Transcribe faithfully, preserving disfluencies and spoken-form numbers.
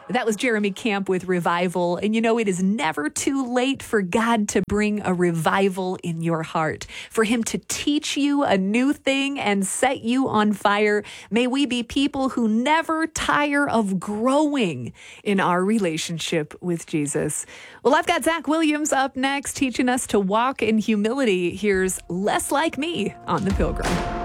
That was Jeremy Camp with Revival. And you know, it is never too late for God to bring a revival in your heart, for him to teach you a new thing and set you on fire. May we be people who never tire of growing in our relationship with Jesus. Well, I've got Zach Williams up next, teaching us to walk in humility. Here's Less Like Me on The Pilgrim.